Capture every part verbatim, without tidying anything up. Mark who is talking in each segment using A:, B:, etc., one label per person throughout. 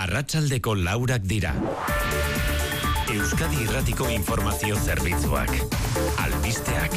A: Arratsaldeko laurak dira. Euskadi Irratiko Informazio Zerbitzuak. Albisteak.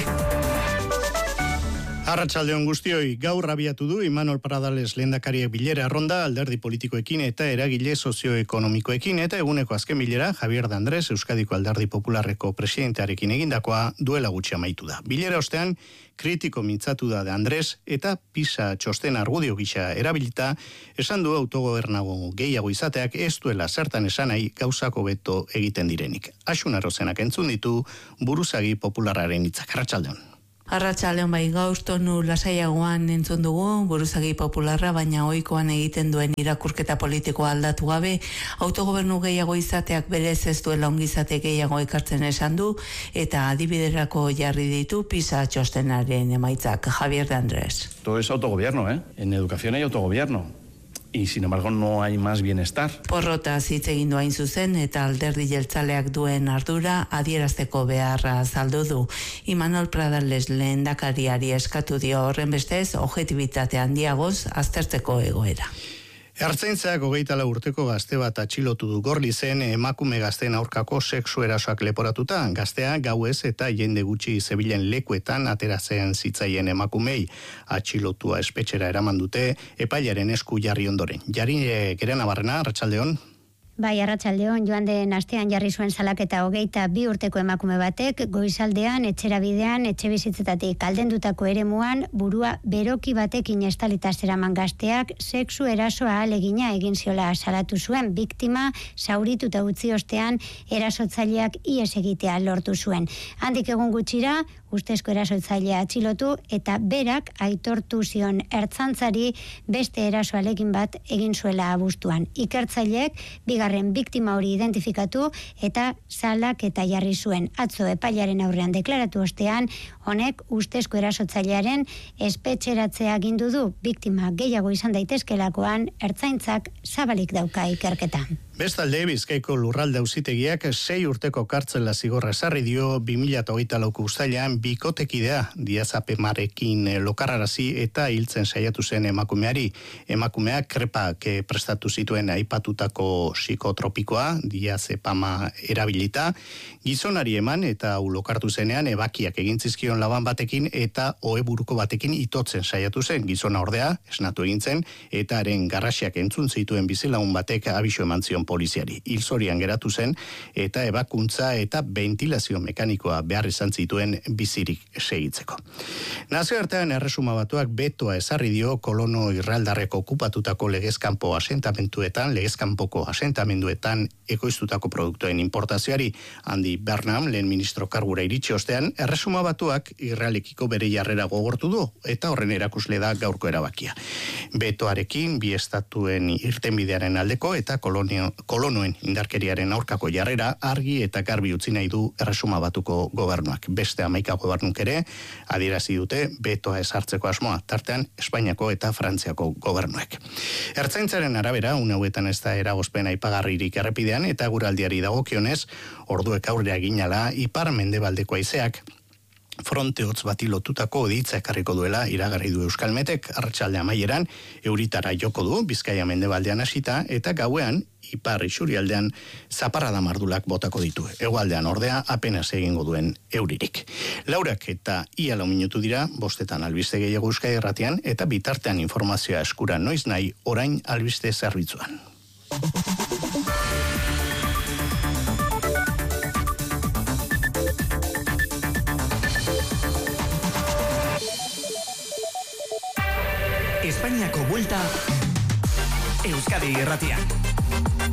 B: Arratsaldeon guztioi, gaur abiatu du Imanol Pradales lehendakariak bilera ronda alderdi politikoekin eta eragile sozioekonomikoekin eta eguneko azken bilera Javier de Andrés Euskadiko Alderdi Popularreko presidentearekin egindakoa duela gutxi amaitu da. Bilera ostean kritiko mintzatu da de Andrés eta PISA txosten argudio gisa erabilita esan du autogobernago gehiago izateak ez duela zertan esan nahi gauzako beto egiten direnik. Asun Arrozenak entzun ditu buruzagi popularraren hitzak. Arratsaldeon.
C: Arratsaldeon bai, gaur tonu lasaiagoan entzun dugu buruzagi popularra, baina ohikoan egiten duen irakurketa politikoa aldatu gabe, autogobernu gehiago izateak berez ez duela ongizate gehiago ekartzen esan du, eta adibiderako jarri ditu PISA txostenaren emaitzak. Javier de Andrés.
D: Todo es autogobierno, ¿eh? En educación hay autogobierno. Y sin embargo no hay más bienestar.
C: Porrotaz hitz egin du hain zuzen eta alderdi jeltzaleak duen ardura adierazteko beharra azaldu du. Imanol Pradales lehendakariari eskatu dio horren bestez objetibitate handiagoz aztertzeko egoera.
B: Ertzaintzak hogeita lau urteko gazte bat atxilotu du Gorlizen emakume gazteen aurkako sexu erasoak leporatuta. Gaztea gauez eta jende gutxi zebilen lekuetan ateratzen zitzaien emakumei. Atxilotua espetxera eraman dute epailaren esku jarri ondoren. Jarri Gerena Barrena, arratsaldeon.
E: Bai, arratsaldeon, joan den astean jarri zuen salaketa hogeita bi urteko emakume batek goizaldean etxera bidean etxe bizitzetatik aldendutako eremuan burua beroki batekin estalita zeraman gazteak sexu erasoa ahalegina egin ziola salatu zuen. Biktima zaurituta utzi ostean erasotzaileak ihes egitea lortu zuen. Handik egun gutxira ustezko erasotzailea atxilotu eta berak aitortu zion ertzantzari beste eraso ahalegin bat egin zuela abuztuan. Ikertzaileek bigarren biktima hori identifikatu eta salak eta jarri zuen. Atzo epailaren aurrean deklaratu ostean, honek ustezko erasotzailearen espetxeratzea agindu du. Biktima gehiago izan daitezkelakoan ertzaintzak zabalik dauka ikerketa.
B: Bestalde, Bizkaiko lurralde auzitegiak sei urteko kartzela zigorra ezarri dio bi mila hogeita lauko uztailean bikotekidea diazepamarekin lokarrarazi eta hiltzen saiatu zen emakumeari. Emakumeak krepak prestatu zituen aipatutako psikotropikoa, diazepama erabilita, gizonari eman eta ulokartu zenean ebakiak egin zizkion laban batekin eta oheburuko batekin itotzen saiatu zen. Gizona ordea, esnatu egin zen, eta haren garrasiak entzun zituen bizilagun batek abisu eman zion poliziari. Hilzorian geratu zen eta ebakuntza eta ventilazio mekanikoa behar izan zituen bizirik segitzeko. Nazioartean Erresuma Batuak betoa ezarri dio kolono irraldarreko okupatutako legezkanpo asentamenduetan, legezkanpoko asentamenduetan ekoiztutako produktuen importazioari. Handi Bernam, lehen ministro kargura iritsi ostean, Erresuma Batuak Israelekiko bere jarrera gogortu du eta horren erakusle da gaurko erabakia. Betoarekin bi estatuen irtenbidearen aldeko eta kolonio kolonoen indarkeriaren aurkako jarrera argi eta garbi utzi nahi du Erresuma Batuko gobernuak. Beste hamaika gobernuk ere adierazi dute betoa ezartzeko asmoa, tartean Espainiako eta Frantziako gobernuek. Ertzaintzaren arabera, une hauetan ez da eragozpen aipagarririk errepidean eta guraldiari dagokionez, orduek aurrea ginala ipar mendebaldeko haizeak fronte hotz bati lotutako oditza ekarriko duela iragarri du Euskalmetek. Arratsalde amaieran euritara joko du Bizkaia mendebaldean hasita eta gauean ipar isurialdean zaparrada mardulak botako ditu. Hegoaldean ordea apenas egingo duen euririk. Laurak eta ia lau minutu dira, bostetan albiste gehiago Euskadi Irratian eta bitartean informazioa eskura noiz nahi orain albiste zerbitzuan.
A: Espainiako buelta Euskadi Irratian.